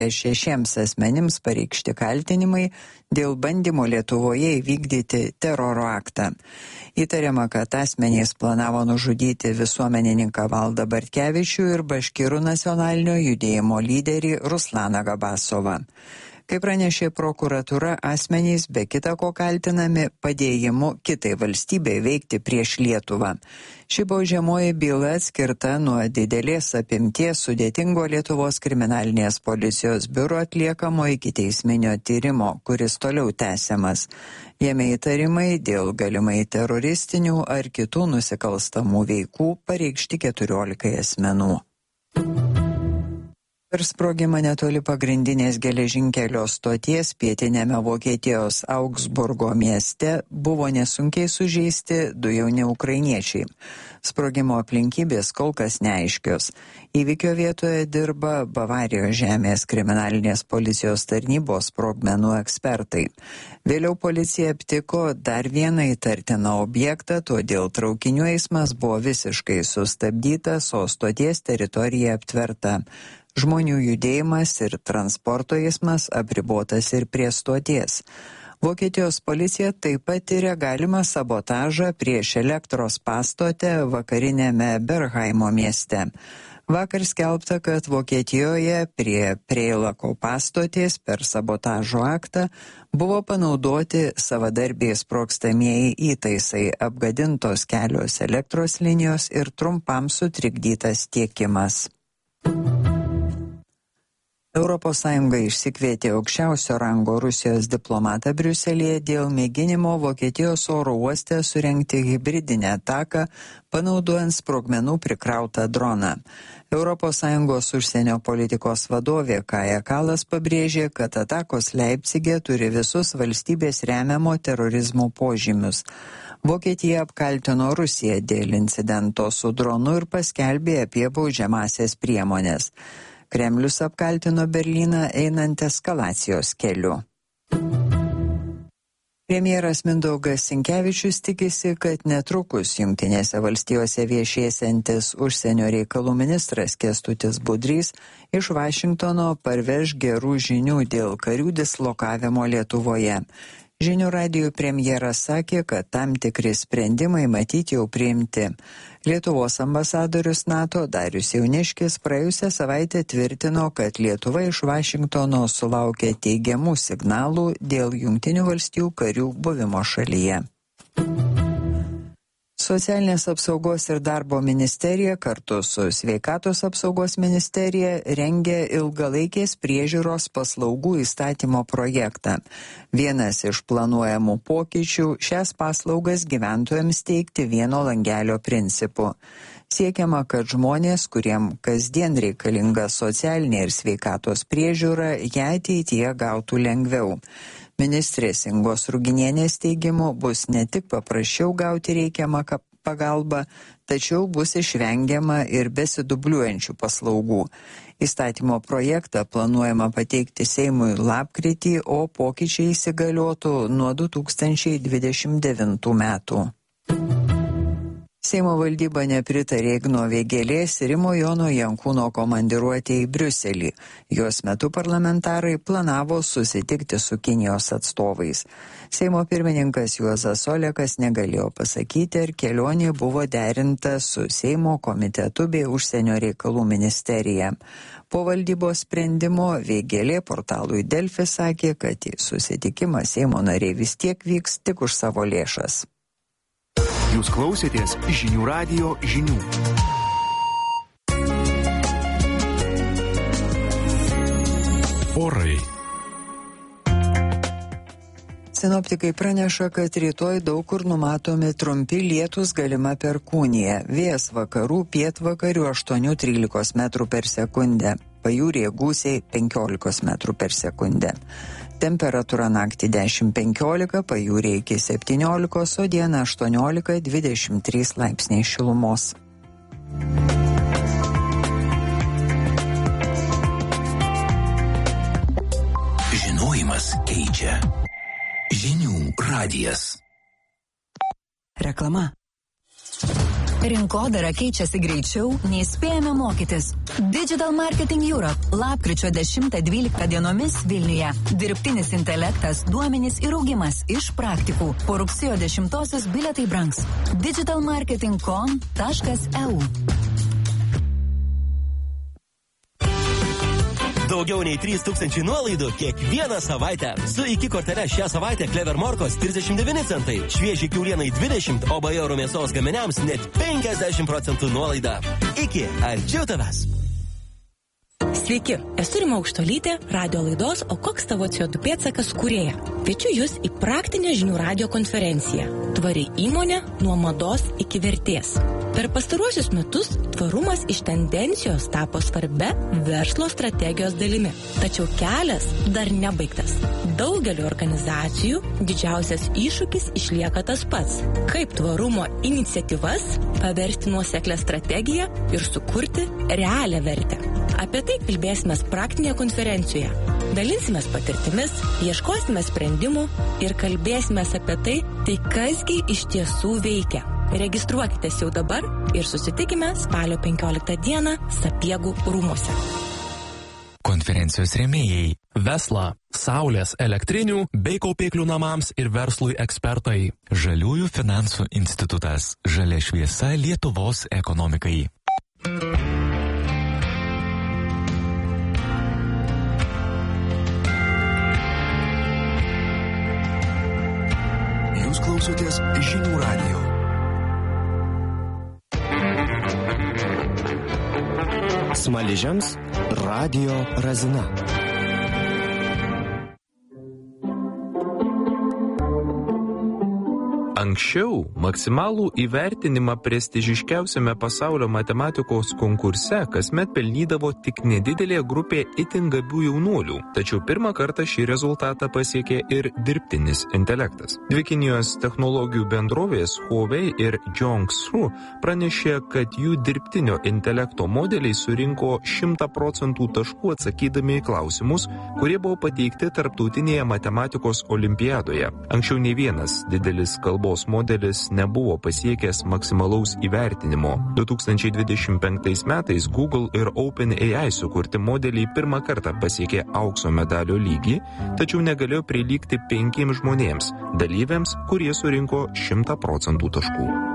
6 asmenims pareikšti kaltinimai dėl bandymo Lietuvoje įvykdyti teroro aktą. Įtariama, kad asmenys planavo nužudyti visuomenininką Valdą Bartkevičių ir Baškirų nacionalinio judėjimo lyderį Ruslaną Gabasovą. Kaip pranešė prokuratūra, asmenys be kita ko kaltinami padėjimu kitai valstybei veikti prieš Lietuvą. Ši baudžiamoji byla atskirta nuo didelės apimties sudėtingo Lietuvos kriminalinės policijos biuro atliekamo ikiteisminio tyrimo, kuris toliau tęsiamas. Jame įtarimai dėl galimai teroristinių ar kitų nusikalstamų veikų pareikšti 14 asmenų. Per sprogimą netoli pagrindinės geležinkelio stoties pietiniame Vokietijos Augsburgo mieste buvo nesunkiai sužeisti 2 jauni ukrainiečiai. Sprogimo aplinkybės kol kas neaiškios. Įvykio vietoje dirba Bavarijos žemės kriminalinės policijos tarnybos sprogmenų ekspertai. Vėliau policija aptiko dar vieną įtartiną objektą, todėl traukinių eismas buvo visiškai sustabdytas, o stoties teritorija aptverta. Žmonių judėjimas ir transporto eismas apribotas ir prie stoties. Vokietijos policija taip pat tyria galimą sabotažą prieš elektros pastotę vakarinėme Berghaimo mieste. Vakar skelbta, kad Vokietijoje prie Preilako pastotės per sabotažo aktą buvo panaudoti savadarbiai sprogstamieji įtaisai, apgadintos kelios elektros linijos ir trumpam sutrikdytas tiekimas. ES išsikvietė aukščiausio rango Rusijos diplomatą Briuselyje dėl mėginimo Vokietijos oro uoste surengti hibridinę ataką, panaudojant sprogmenų prikrautą droną. ES užsienio politikos vadovė Kaja Kallas pabrėžė, kad atakos Leipcige turi visus valstybės remiamo terorizmo požymius. Vokietija apkaltino Rusiją dėl incidento su dronu ir paskelbė apie baudžiamąsias priemones. Kremlius apkaltino Berlyną einant eskalacijos keliu. Premjeras Mindaugas Sinkevičius tikisi, kad netrukus Jungtinėse valstijose viešėsiantis užsienio reikalų ministras Kęstutis Budrys iš Vašingtono parveš gerų žinių dėl karių dislokavimo Lietuvoje. Žinių radijui premjeras sakė, kad tam tikri sprendimai matyti jau priimti. Lietuvos ambasadorius NATO Darius Jauniškis praėjusią savaitę tvirtino, kad Lietuva iš Vašingtono sulaukė teigiamų signalų dėl Jungtinių valstijų karių buvimo šalyje. Socialinės apsaugos ir darbo ministerija kartu su Sveikatos apsaugos ministerija rengia ilgalaikės priežiūros paslaugų įstatymo projektą. Vienas iš planuojamų pokyčių šias paslaugas gyventojams teikti vieno langelio principu. Siekiama, kad žmonės, kuriem kasdien reikalinga socialinė ir sveikatos priežiūra, ją ateityje gautų lengviau. Ministrės Ingos Ruginienės teigimu bus ne tik paprasčiau gauti reikiamą pagalbą, tačiau bus išvengiama ir besidubliuojančių paslaugų. Įstatymo projektą planuojama pateikti Seimui lapkritį, o pokyčiai įsigaliotų nuo 2029 metų. Seimo valdyba nepritarė Igno Vėgėlės ir Rimo Jono Jankūno komandiruotė į Briuselį. Jos metu parlamentarai planavo susitikti su Kinijos atstovais. Seimo pirmininkas Juozas Olekas negalėjo pasakyti, ar kelionė buvo derinta su Seimo komitetu bei užsienio reikalų ministerija. Po valdybos sprendimo Vėgėlė portalui Delfi sakė, kad į susitikimą Seimo nariai vis tiek vyks tik už savo lėšas. Jūs klausėtės Žinių radijo žinių. Orai. Sinoptikai praneša, kad rytoj daug kur numatomi trumpi lietūs, galima perkūnija. Vėjas vakarų, pietvakarių 8-13 metrų per sekundę. Pajūryje gūsiai 15 metrų per sekundę. Temperatūra naktį 10-15, pajūryje iki 17, o dieną 18-23 laipsniai šilumos. Žinojimas keičia. Žinių radijas. Reklama. Rinkodara keičiasi greičiau, nei spėjame mokytis. Digital Marketing Europe lapkričio 10-12 dienomis Vilniuje. Dirbtinis intelektas, duomenys ir augimas iš praktikų. Po rugsėjo 10 bilietai brangs. digitalmarketingcon.eu. Daugiau nei 3000 nuolaidų kiekvieną savaitę. Su iki kortele šią savaitę Clever morkos 39 centai, švieži kiaulienai 20, o bajorų mėsos gaminiams net 50% nuolaida. Iki, arčiau tavęs. Sveiki, esu Rima Aukštolytė, radio laidos O koks tavo CO2 pėdsakas kūrėja. Kviečiu jūs į praktinę žinių radio konferenciją. Tvari įmonė nuo mados iki vertės. Per pastaruosius metus tvarumas iš tendencijos tapo svarbia verslo strategijos dalimi. Tačiau kelias dar nebaigtas. Daugeliu organizacijų didžiausias iššūkis išlieka tas pats. Kaip tvarumo iniciatyvas paversti nuoseklę strategiją ir sukurti realią vertę. Apie tai kalbėsime praktinėje konferencijoje. Dalinsimės patirtimis, ieškosime sprendimų ir kalbėsime apie tai kasgi iš tiesų veikia. Registruokitės jau dabar ir susitikime spalio 15 dieną Sapiegų rūmuose. Konferencijos rėmėjai Vesla, Saulės elektrinių bei kaupiklių namams ir verslui ekspertai. Žaliųjų finansų institutas. Žalia šviesa Lietuvos ekonomikai. Jūs klausotės Žinių radijo. Smaližiams radio Razina. Anksčiau maksimalų įvertinimą prestižiškiausiame pasaulio matematikos konkurse kasmet pelnydavo tik nedidelė grupė itin gabių jaunuolių, tačiau pirmą kartą šį rezultatą pasiekė ir dirbtinis intelektas. Dvi Kinijos technologijų bendrovės Huawei ir Zhongsu pranešė, kad jų dirbtinio intelekto modeliai surinko 100% taškų atsakydami į klausimus, kurie buvo pateikti tarptautinėje matematikos olimpiadoje. Anksčiau nei vienas didelis kalbos modelis nebuvo pasiekęs maksimalaus įvertinimo. 2025 metais Google ir OpenAI sukurti modeliai pirmą kartą pasiekė aukso medalio lygį, tačiau negalėjo prilygti 5 žmonėms, dalyviams, kurie surinko 100% taškų.